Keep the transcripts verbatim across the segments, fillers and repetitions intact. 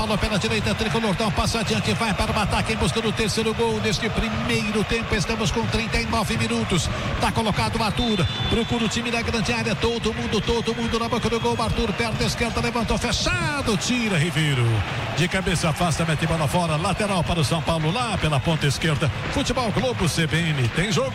Paulo pela direita, tricolor dá um passo adiante, vai para o ataque em busca do terceiro gol deste primeiro tempo. Estamos com trinta e nove minutos. Tá colocado o Arthur, procura o time da grande área, todo mundo, todo mundo na boca do gol. Arthur perto da esquerda, levantou, fechado, tira Ribeiro. De cabeça afasta, mete bola fora, lateral para o São Paulo lá pela ponta esquerda. Futebol Globo C B N, tem jogo.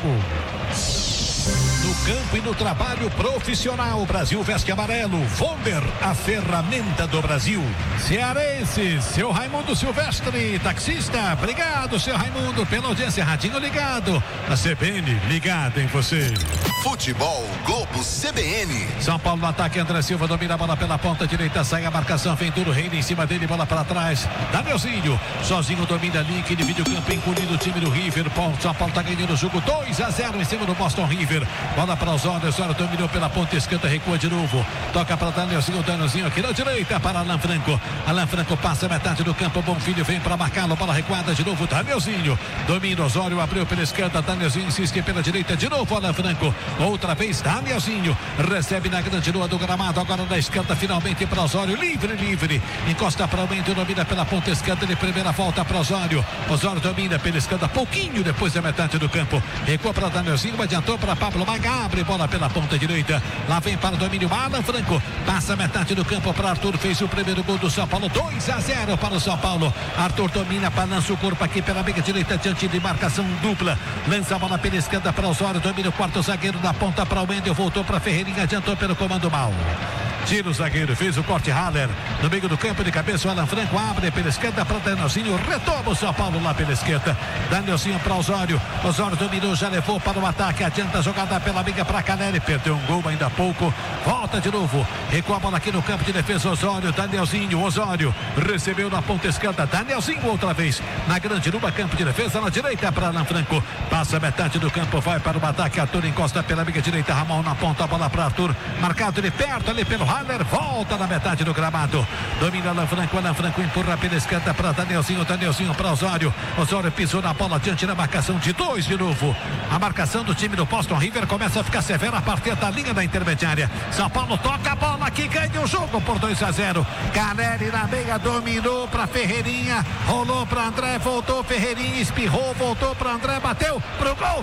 No campo e no trabalho profissional, Brasil veste amarelo. Vonder, a ferramenta do Brasil. Cearense, seu Raimundo Silvestre, taxista. Obrigado, seu Raimundo, pela audiência. Radinho ligado. A C B N ligada em você. Futebol Globo C B N. São Paulo no ataque, André Silva domina a bola pela ponta direita, sai a marcação, vem Duro Reina em cima dele, bola para trás. Danielzinho, sozinho domina ali, que divide o campo, encolhido o time do River. São Paulo tá ganhando o jogo dois a zero em cima do Boston River. Bola para os olhos, Osório dominou pela ponta esquerda, recua de novo. Toca para Danielzinho, Danielzinho aqui na direita para Alan Franco. Alan Franco passa a metade do campo, Bom Filho vem para marcá-lo, bola recuada de novo, Danielzinho. Domina Osório, abriu pela esquerda, Danielzinho insiste pela direita, de novo Alan Franco. Outra vez Danielzinho, recebe na grande lua do gramado, agora na esquerda, finalmente para Osório, livre, livre. Encosta para o meio, domina pela ponta esquerda, de primeira volta para Osório. Osório domina pela esquerda, pouquinho depois da metade do campo. Recua para Danielzinho, adiantou para Pablo Maga, abre bola pela ponta direita. Lá vem para o domínio Alan Franco, passa metade do campo para Arthur, fez o primeiro gol do São Paulo, dois a zero para o São Paulo. Arthur domina, balança o corpo aqui pela meia direita, diante de marcação dupla. Lança a bola pela esquerda para Osório, domina o quarto zagueiro da ponta para o Wendel, voltou para Ferreirinha, adiantou pelo comando mal. Tira o zagueiro, fez o corte Haller. No meio do campo de cabeça, o Alan Franco abre pela esquerda para Danielzinho, retoma o São Paulo lá pela esquerda. Danielzinho para Osório. Osório dominou, já levou para o ataque. Adianta a jogada pela amiga para Caleri. Perdeu um gol ainda há pouco. Volta de novo. Recua a bola aqui no campo de defesa. Osório, Danielzinho, Osório. Recebeu na ponta esquerda. Danielzinho outra vez. Na grande luba, campo de defesa. Na direita para Alan Franco. Passa metade do campo, vai para o ataque. Arthur encosta pela amiga direita. Ramon na ponta, a bola para Arthur. Marcado de perto ali pelo Haller, volta na metade do gramado, domina Alan Franco, Alan Franco empurra pela esquerda para Danielzinho, Danielzinho para Osório, Osório pisou na bola, diante da marcação de dois de novo. A marcação do time do Boston River começa a ficar severa a partir da linha da intermediária. São Paulo toca a bola aqui, ganha o jogo por dois a zero. Caleri na meia, dominou para Ferreirinha, rolou para André, voltou Ferreirinha, espirrou, voltou para André, bateu pro gol,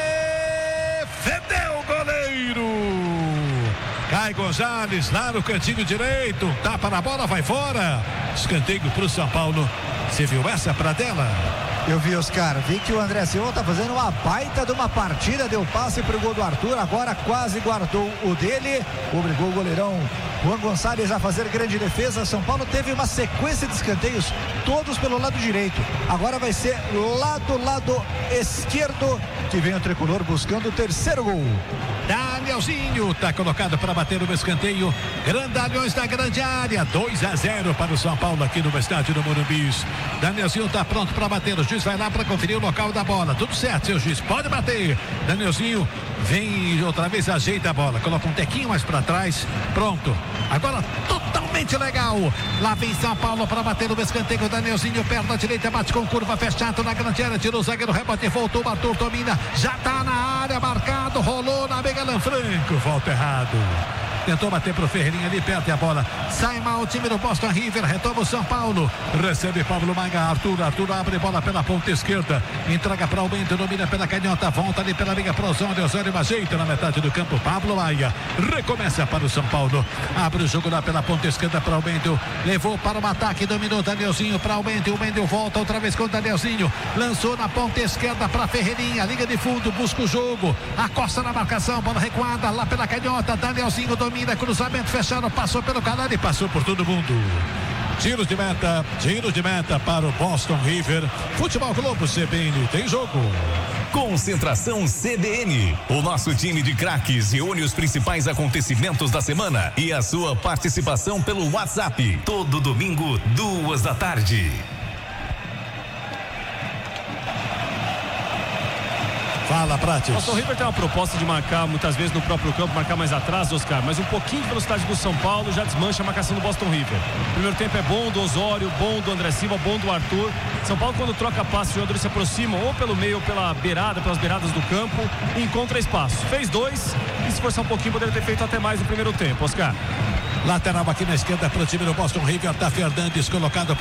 defendeu o goleiro. Cai Gonzalez lá no cantinho direito, tapa na bola, vai fora. Escanteio para o São Paulo. Você viu essa pra dela? Eu vi, Oscar, vi que o André Silva tá fazendo uma baita de uma partida, deu passe pro gol do Arthur, agora quase guardou o dele, obrigou o goleirão Juan Gonçalves a fazer grande defesa. São Paulo teve uma sequência de escanteios, todos pelo lado direito, agora vai ser lá do lado esquerdo que vem o tricolor buscando o terceiro gol. Danielzinho tá colocado para bater o escanteio. Grandalhões da grande área, dois a zero para o São Paulo aqui no estádio do Morumbi. Danielzinho tá pronto para bater, o juiz vai lá para conferir o local da bola. Tudo certo, seu juiz, pode bater. Danielzinho vem outra vez, ajeita a bola, coloca um tequinho mais para trás. Pronto, agora totalmente legal. Lá vem São Paulo para bater o escanteio. Danielzinho perna direita, bate com curva, fechado na grande área, tirou o zagueiro, rebote, voltou, Arthur domina, já tá na área, marcado, rolou na mega Alan Franco, volta errado. Tentou bater pro Ferreirinha ali, perde a bola. Sai mal o time do Boston River, retoma o São Paulo. Recebe Pablo Maga, Arthur, Arthur abre bola pela ponta esquerda. Entrega para o Wendel, domina pela canhota, volta ali pela liga pro Osório, Osório ajeita na metade do campo, Pablo Maia. Recomeça para o São Paulo. Abre o jogo lá pela ponta esquerda para o Wendel. Levou para o ataque, dominou Danielzinho para o Wendel. O Wendel volta outra vez com o Danielzinho. Lançou na ponta esquerda para Ferreirinha, liga de fundo, busca o jogo. Acosta na marcação, bola recuada lá pela canhota. Danielzinho domina. Cruzamento fechado, passou pelo canal e passou por todo mundo. Tiros de meta, tiros de meta para o Boston River. Futebol Globo C B N, tem jogo. Concentração C B N. O nosso time de craques reúne os principais acontecimentos da semana e a sua participação pelo WhatsApp. Todo domingo, duas da tarde. Fala, Prates. O River tem uma proposta de marcar muitas vezes no próprio campo, marcar mais atrás, Oscar, mas um pouquinho de velocidade do São Paulo já desmancha a marcação do Boston River. O primeiro tempo é bom do Osório, bom do André Silva, bom do Arthur. São Paulo, quando troca passe, os jogadores se aproximam ou pelo meio ou pela beirada, pelas beiradas do campo, e encontra espaço. Fez dois e se forçar um pouquinho poderia ter feito até mais no primeiro tempo, Oscar. Lateral aqui na esquerda para o time do Boston River, tá Fernandes colocado